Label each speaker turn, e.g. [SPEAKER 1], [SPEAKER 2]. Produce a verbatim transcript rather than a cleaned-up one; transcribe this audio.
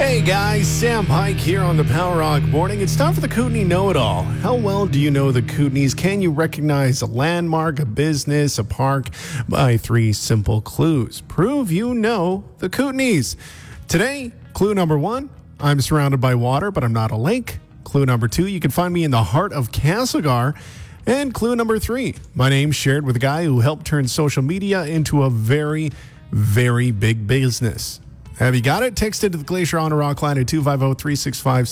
[SPEAKER 1] Hey guys, Sam Pike here on the Power Rock Morning. It's time for the Kootenai Know-It-All. How well do you know the Kootenays? Can you recognize a landmark, a business, a park by three simple clues? Prove you know the Kootenays. Today, clue number one, I'm surrounded by water, but I'm not a lake. Clue number two, you can find me in the heart of Castlegar. And clue number three, my name's shared with a guy who helped turn social media into a very, very big business. Have you got it? Text it to the Glacier on a Rock line at two five zero, three six five